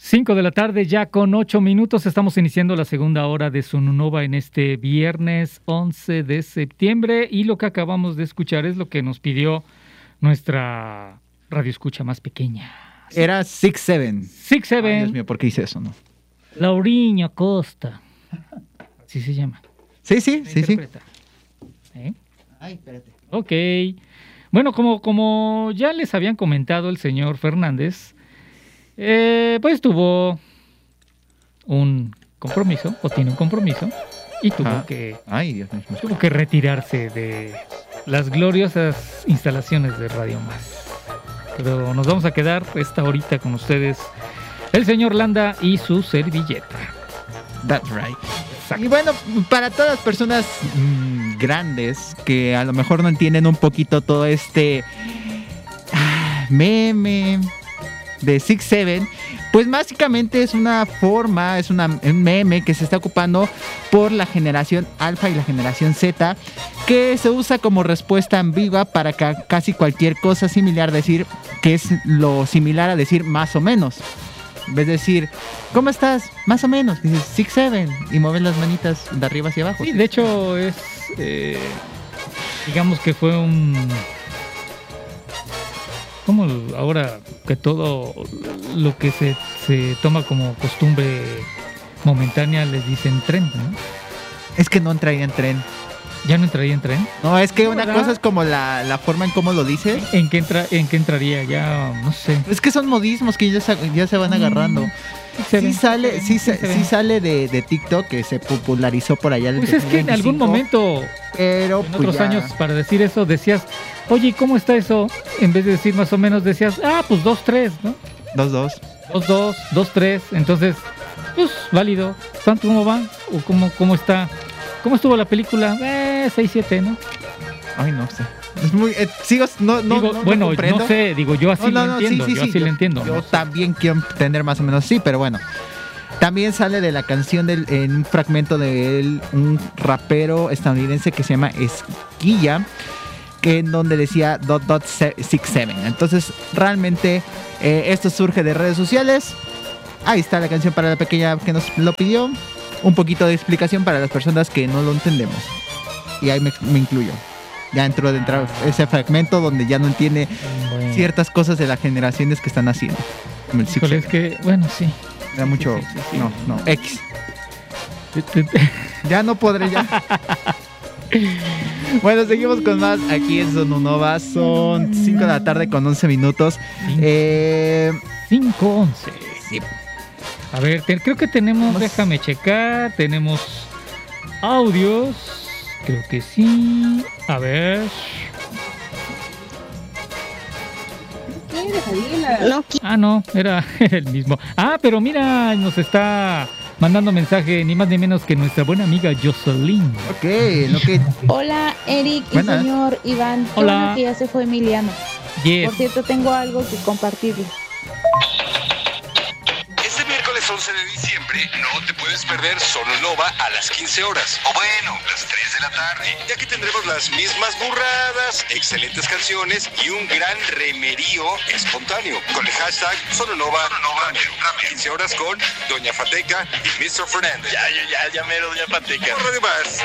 5 de la tarde, ya con 8 minutos. Estamos iniciando la segunda hora de Sononova en este viernes 11 de septiembre. Y lo que acabamos de escuchar es lo que nos pidió nuestra radioescucha más pequeña. Era 6-7. 6-7. Ay, Dios mío, ¿por qué hice eso, no? Lauriño Acosta. Así se llama. Sí. ¿Eh? Ay, espérate. Ok. Bueno, como ya les habían comentado el señor Fernández, pues tuvo un compromiso, o tiene un compromiso, y tuvo que retirarse de las gloriosas instalaciones de Radio Más. Pero nos vamos a quedar esta horita con ustedes, el señor Landa y su servilleta. That's right. Exacto. Y bueno, para todas las personas grandes que a lo mejor no entienden un poquito todo este meme de 6-7, pues básicamente es una forma, un meme que se está ocupando por la generación Alfa y la generación Z, que se usa como respuesta ambigua para casi cualquier cosa similar, decir que es lo similar a decir más o menos. En vez de decir, ¿cómo estás? Más o menos. Dices 6-7 y mueves las manitas de arriba hacia abajo. Sí, de hecho es, digamos que fue un... Como ahora que todo lo que se toma como costumbre momentánea les dicen tren, ¿no? Es que no entraría en tren. ¿Ya no entraría en tren? No, es que ¿No, una verdad? cosa es como la forma en cómo lo dices. ¿En qué entraría? Ya no sé. Es que son modismos que ya se van agarrando. Sí sale de TikTok, que se popularizó por allá. Pues es que en algún momento, pero en otros años, para decir eso, decías, oye, ¿cómo está eso? En vez de decir más o menos, decías, pues 2-3, ¿no? 2-2. 2-2, 2-3. Entonces, pues válido. ¿Cuánto cómo va? ¿O cómo está? ¿Cómo estuvo la película? 6-7, ¿no? Ay, no sé. Es muy... bueno, no sé, digo, yo así lo entiendo. Lo entiendo. Yo también quiero entender más o menos así, pero bueno. También sale de la canción en un fragmento de un rapero estadounidense que se llama Esquilla, que en donde decía .6-7. Entonces, realmente, esto surge de redes sociales. Ahí está la canción para la pequeña que nos lo pidió. Un poquito de explicación para las personas que no lo entendemos. Y ahí me incluyo. Ya entró dentro ese fragmento donde ya no entiende ciertas cosas de las generaciones que están haciendo. Como el Híjole, es que, bueno, sí. Era mucho... Sí. No, X. Ya no podré, ya. Bueno, seguimos con más aquí en Sononova. Son 5 de la tarde con 11 minutos. 5:11. Sí. A ver, creo que tenemos, déjame checar, tenemos audios, creo que sí, a ver. No, era el mismo. Pero mira, nos está mandando mensaje ni más ni menos que nuestra buena amiga Jocelyn. Hola, Eric y Buenas. señor Iván. Hola. Qué bueno que ya se fue Emiliano. Yes. Por cierto, tengo algo que compartirles. Este miércoles 11 de diciembre no te puedes perder Sononova a las 15 horas. O bueno, las 3 de la tarde. Ya que tendremos las mismas burradas, excelentes canciones y un gran remerío espontáneo. Con el hashtag Sononova 15 horas con Doña Fateca y Mr. Fernández. Ya mero Doña Fateca. Por Radio Más.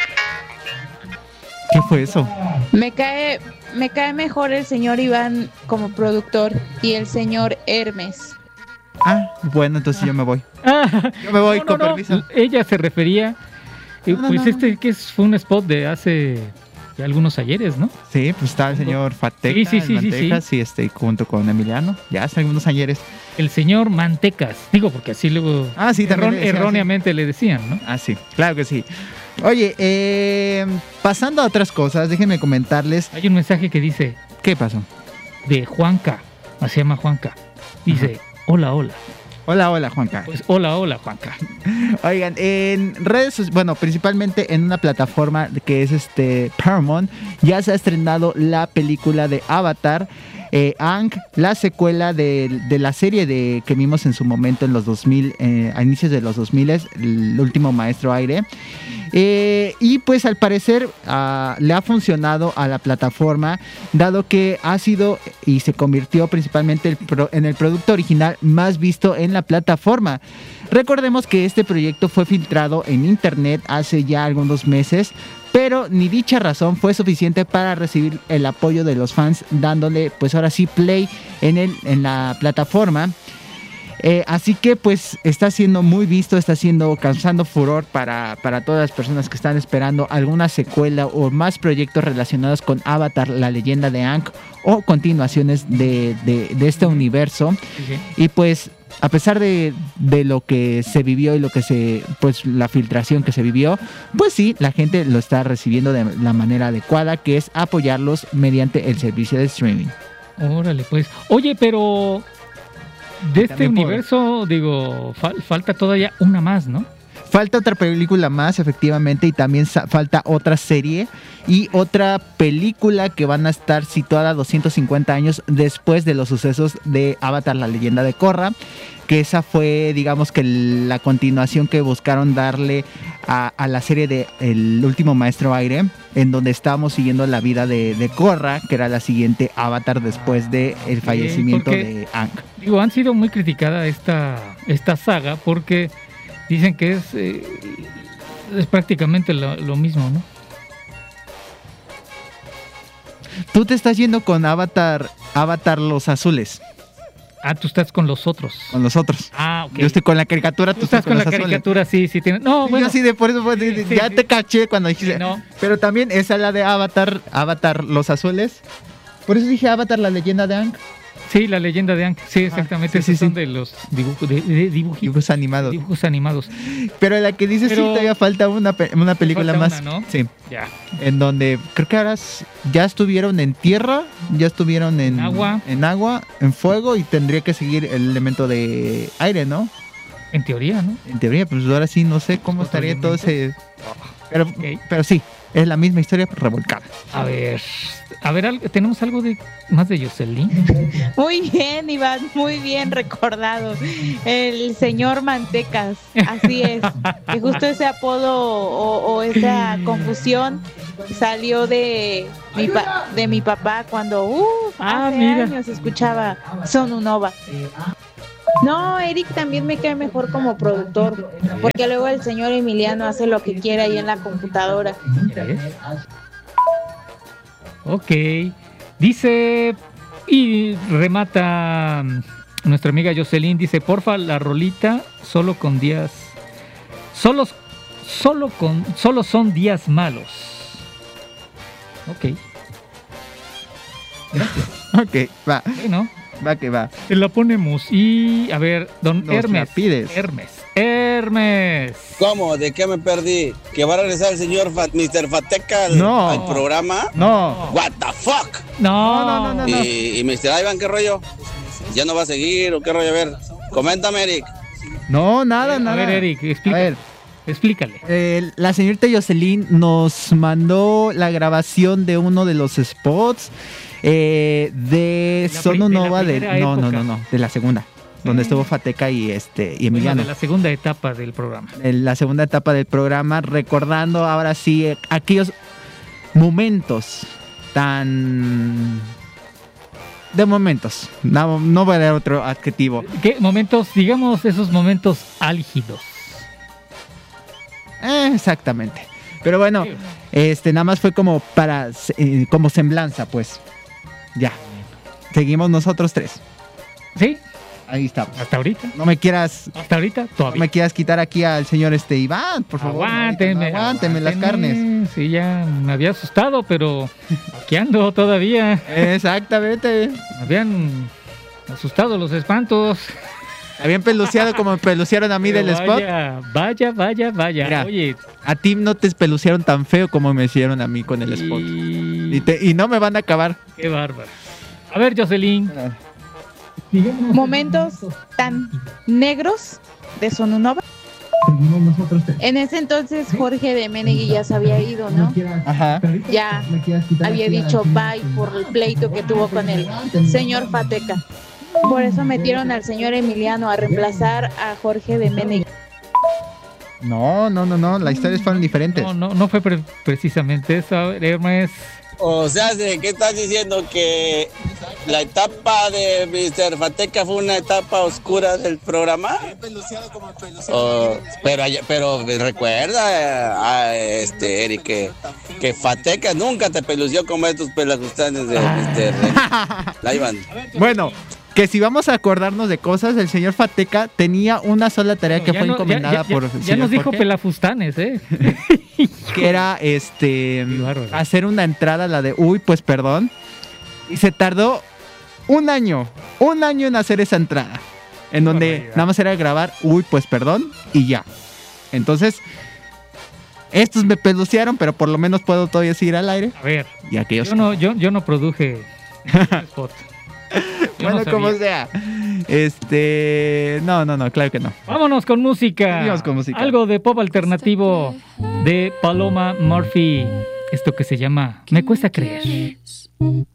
¿Qué fue eso? Me cae mejor el señor Iván como productor y el señor Hermes. Bueno, entonces yo me voy. Yo me voy, con permiso. Ella se refería, fue un spot de hace ya algunos ayeres, ¿no? Sí, pues está el señor Fateca, sí. junto con Emiliano, ya hace algunos ayeres. El señor Mantecas, digo porque así luego sí, también erróneamente le decían, ¿no? Sí, claro que sí. Oye, pasando a otras cosas, déjenme comentarles. Hay un mensaje que dice... ¿Qué pasó? De Juanca, se llama Juanca. Dice, hola. Hola, Juanca. Pues hola, Juanca. Oigan, en redes sociales, bueno, principalmente en una plataforma que es Paramount, ya se ha estrenado la película de Avatar, Aang, la secuela de la serie que vimos en su momento en los 2000, a inicios de los 2000, El último maestro aire. Y pues al parecer le ha funcionado a la plataforma, dado que ha sido y se convirtió principalmente en el producto original más visto en la plataforma. Recordemos que este proyecto fue filtrado en internet hace ya algunos meses, pero ni dicha razón fue suficiente para recibir el apoyo de los fans, dándole pues ahora sí play en la plataforma. Así que pues está siendo muy visto, está causando furor para todas las personas que están esperando alguna secuela o más proyectos relacionados con Avatar, la leyenda de Aang, o continuaciones de este universo. Okay. Y pues a pesar de lo que se vivió y pues la filtración que se vivió, pues sí, la gente lo está recibiendo de la manera adecuada, que es apoyarlos mediante el servicio de streaming. Órale, pues. Oye, pero de este universo, digo, falta todavía una más, ¿no? Falta otra película más, efectivamente, y también falta otra serie y otra película que van a estar situada 250 años después de los sucesos de Avatar, la leyenda de Korra, que esa fue, digamos, que la continuación que buscaron darle a la serie de El último maestro aire, en donde estábamos siguiendo la vida de Korra, que era la siguiente Avatar después del fallecimiento de Aang. Digo, han sido muy criticada esta saga porque dicen que es prácticamente lo mismo, ¿no? Tú te estás yendo con Avatar los azules. Ah, tú estás con los otros. Con los otros. Ah, ok. Yo estoy con la caricatura, tú estás con la los caricatura, azules. sí. No, sí, bueno. Yo sí, por eso ya te caché cuando dijiste. Sí, no. Pero también esa es la de Avatar los azules. Por eso dije Avatar, la leyenda de Aang. Sí, la leyenda de Aang. Sí, exactamente. Sí, Son de los dibujos animados. Dibujos animados. Pero la que dices, sí, todavía falta una película falta más. Una, ¿no? Sí. Ya. En donde creo que ahora ya estuvieron en tierra, ya estuvieron en agua, en fuego, y tendría que seguir el elemento de aire, ¿no? En teoría, ¿no? En teoría, pues ahora sí, no sé cómo estaría todo ese... Okay. Pero sí, es la misma historia revolcada. A ver, ¿tenemos algo más de Jocelyn? Muy bien, Iván, muy bien recordado. El señor Mantecas, así es. Que justo ese apodo o esa confusión salió de mi papá cuando hace años escuchaba Sonunova. No, Eric también me cae mejor como productor, porque luego el señor Emiliano hace lo que quiera ahí en la computadora. Ok, dice y remata nuestra amiga Jocelyn, dice, porfa, la rolita solo con días, solo son días malos. Ok. Gracias. Ok, va. Bueno. Va que va. Te la ponemos. Y a ver, don Hermes. Hermes. ¿Cómo? ¿De qué me perdí? ¿Que va a regresar el señor Mr. Fateca al programa? No. What the fuck? No. ¿Y Mr. Ivan qué rollo? ¿Ya no va a seguir o qué rollo? A ver, coméntame, Eric. No, nada. A ver, Eric, explícale. La señorita Jocelyn nos mandó la grabación de uno de los spots de Sonunova de la segunda, donde estuvo Fateca y Emiliano. De la segunda etapa del programa. En la segunda etapa del programa, recordando ahora sí aquellos momentos de momentos. No voy a dar otro adjetivo. ¿Qué momentos, digamos, esos momentos álgidos? Exactamente. Pero bueno, nada más fue como para como semblanza, pues. Ya. Seguimos nosotros tres. ¿Sí? Ahí estamos. Hasta ahorita. No me quieras. Hasta ahorita todavía. No me quieras quitar aquí al señor Iván, por favor. Aguánteme las carnes. Sí, ya me había asustado, pero aquí ando todavía. Exactamente. Me habían asustado los espantos. Habían peluceado como me pelucearon a mí del spot. Vaya. Mira, oye, a ti no te pelucearon tan feo como me hicieron a mí con el spot. Y no me van a acabar. Qué bárbaro. A ver, Jocelyn. Momentos tan negros de Sonunova. En ese entonces Jorge de Menegui ya se había ido, ¿no? Ajá. Ya había dicho bye por el pleito que tuvo con el señor Fateca. Por eso metieron al señor Emiliano a reemplazar a Jorge de Menegui. No, las historias fueron diferentes. No fue precisamente eso. A ver, Hermes. O sea, ¿qué estás diciendo? ¿Que la etapa de Mr. Fateca fue una etapa oscura del programa? Pero recuerda, Eric, que Fateca nunca te pelució como estos pelajustanes de Mr. Laivan. Bueno, que si vamos a acordarnos de cosas, el señor Fateca tenía una sola tarea que fue encomendada por... Ya nos dijo pelafustanes, que era hacer una entrada, la de uy, pues perdón. Y se tardó un año en hacer esa entrada. En donde nada más era grabar uy, pues perdón y ya. Entonces, estos me pelucearon, pero por lo menos puedo todavía seguir al aire. A ver, y aquellos yo no produje spot. Bueno, no como sea. No, claro que no. Vámonos con música. Seguimos con música. Algo de pop alternativo de Paloma Murphy. Esto que se llama Me Cuesta Creer.